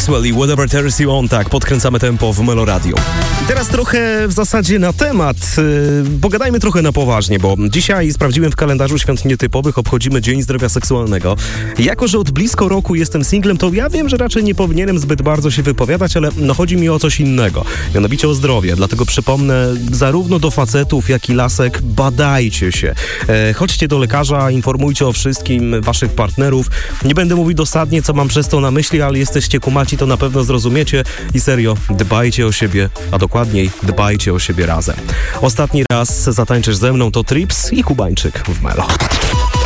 Maxwell i Whatever Turns You On, tak, podkręcamy tempo w Melo Radio. Teraz trochę w zasadzie na temat, pogadajmy trochę na poważnie, bo dzisiaj sprawdziłem w kalendarzu świąt nietypowych, obchodzimy Dzień Zdrowia Seksualnego. Jako że od blisko roku jestem singlem, to ja wiem, że raczej nie powinienem zbyt bardzo się wypowiadać, ale chodzi mi o coś innego, mianowicie o zdrowie. Dlatego przypomnę, zarówno do facetów, jak i lasek, badajcie się. Chodźcie do lekarza, informujcie o wszystkim waszych partnerów. Nie będę mówił dosadnie, co mam przez to na myśli, ale jesteście kumaci, to na pewno zrozumiecie i serio, dbajcie o siebie, a dokładniej dbajcie o siebie razem. Ostatni raz zatańczysz ze mną to Trips i Kubańczyk w Melo.